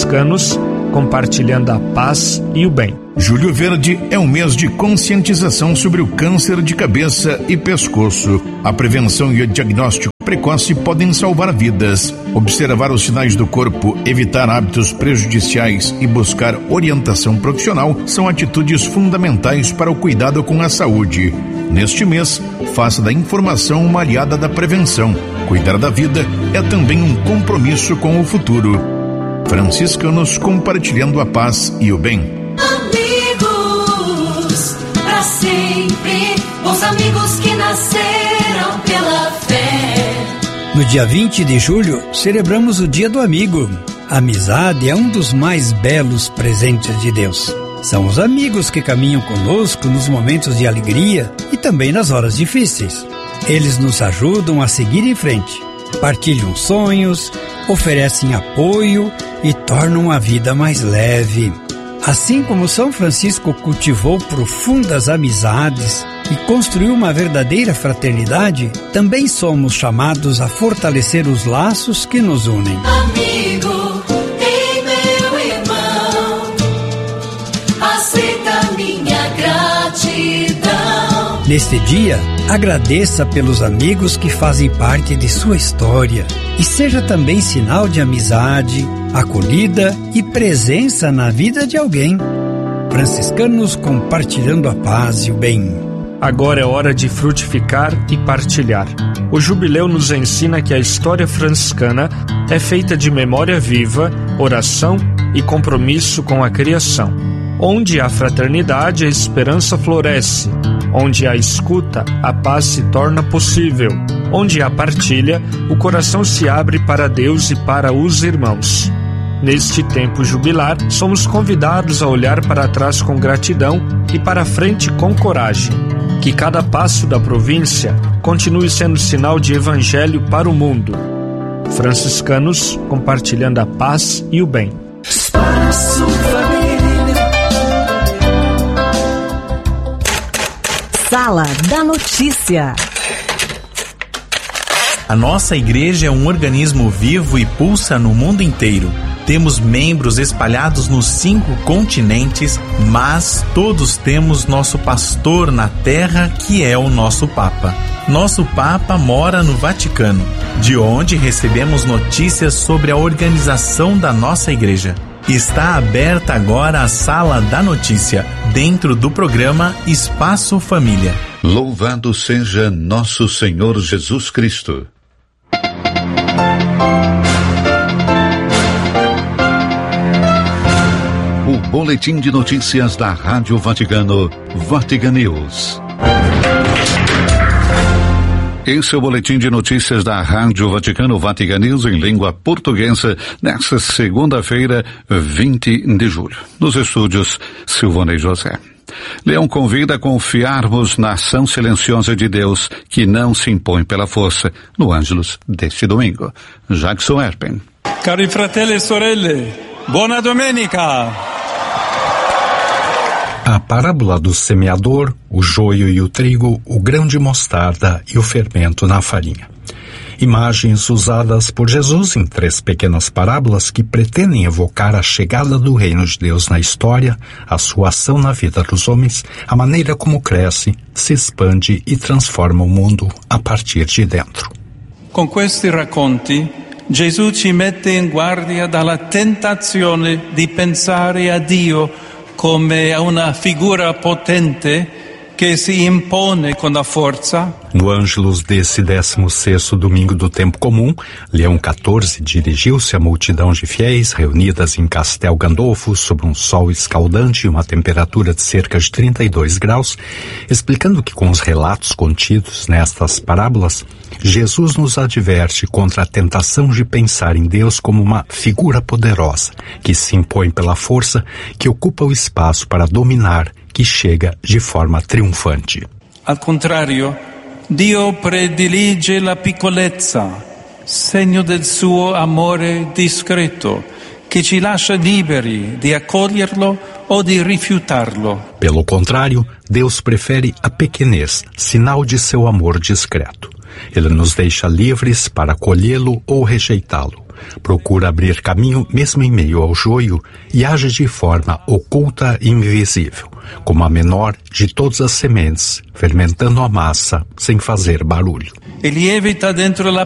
franciscanos, compartilhando a paz e o bem. Julho Verde é um mês de conscientização sobre o câncer de cabeça e pescoço. A prevenção e o diagnóstico precoce podem salvar vidas. Observar os sinais do corpo, evitar hábitos prejudiciais e buscar orientação profissional são atitudes fundamentais para o cuidado com a saúde. Neste mês, faça da informação uma aliada da prevenção. Cuidar da vida é também um compromisso com o futuro. Franciscanos compartilhando a paz e o bem. Amigos, pra sempre, bons amigos que nasceram pela fé. No dia 20 de julho, celebramos o Dia do Amigo. A amizade é um dos mais belos presentes de Deus. São os amigos que caminham conosco nos momentos de alegria e também nas horas difíceis. Eles nos ajudam a seguir em frente, partilham sonhos, oferecem apoio e tornam a vida mais leve. Assim como São Francisco cultivou profundas amizades e construiu uma verdadeira fraternidade, também somos chamados a fortalecer os laços que nos unem. Amigo e meu irmão, aceita minha gratidão. Neste dia, agradeça pelos amigos que fazem parte de sua história e seja também sinal de amizade, acolhida e presença na vida de alguém. Franciscanos compartilhando a paz e o bem. Agora é hora de frutificar e partilhar. O jubileu nos ensina que a história franciscana é feita de memória viva, oração e compromisso com a criação. Onde há fraternidade, a esperança floresce. Onde há escuta, a paz se torna possível. Onde há partilha, o coração se abre para Deus e para os irmãos. Neste tempo jubilar, somos convidados a olhar para trás com gratidão e para frente com coragem. Que cada passo da província continue sendo sinal de evangelho para o mundo. Franciscanos compartilhando a paz e o bem. Espaço Família. Sala da Notícia. A nossa igreja é um organismo vivo e pulsa no mundo inteiro. Temos membros espalhados nos 5 continentes, mas todos temos nosso pastor na terra, que é o nosso Papa. Nosso Papa mora no Vaticano, de onde recebemos notícias sobre a organização da nossa igreja. Está aberta agora a Sala da Notícia, dentro do programa Espaço Família. Louvado seja nosso Senhor Jesus Cristo. O boletim de notícias da Rádio Vaticano, Vatican News. Esse é o boletim de notícias da Rádio Vaticano, Vatican News, em língua portuguesa, nesta segunda-feira, 20 de julho. Nos estúdios, Silvonei José. Leão convida a confiarmos na ação silenciosa de Deus, que não se impõe pela força, no Ângelus deste domingo. Jackson Erpen. Cari fratelli e sorelle, buona domenica! A parábola do semeador, o joio e o trigo, o grão de mostarda e o fermento na farinha. Imagens usadas por Jesus em 3 pequenas parábolas que pretendem evocar a chegada do reino de Deus na história, a sua ação na vida dos homens, a maneira como cresce, se expande e transforma o mundo a partir de dentro. Com questi racconti, Gesù ci mette in guardia dalla tentazione di pensare a Dio come a una figura potente que se impone com a força. No Ângelus desse 16º domingo do tempo comum, Leão XIV dirigiu-se à multidão de fiéis reunidas em Castel Gandolfo sob um sol escaldante e uma temperatura de cerca de 32 graus, explicando que com os relatos contidos nestas parábolas, Jesus nos adverte contra a tentação de pensar em Deus como uma figura poderosa, que se impõe pela força, que ocupa o espaço para dominar, que chega de forma triunfante. Al contrario, Dio predilige la piccolezza, segno del suo amore discreto, che ci lascia liberi di accoglierlo ou de rifiutarlo. Pelo contrário, Deus prefere a pequenez, sinal de seu amor discreto. Ele nos deixa livres para acolhê-lo ou rejeitá-lo. procura abrir caminho mesmo em meio ao joio e age de forma oculta e invisível, como a menor de todas as sementes, fermentando a massa sem fazer barulho. E lievita dentro la